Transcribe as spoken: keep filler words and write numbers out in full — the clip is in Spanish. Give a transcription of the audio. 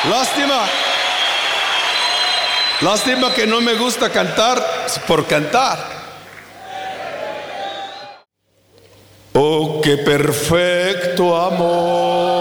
Lástima. Lástima que no me gusta cantar por cantar. Oh, qué perfecto amor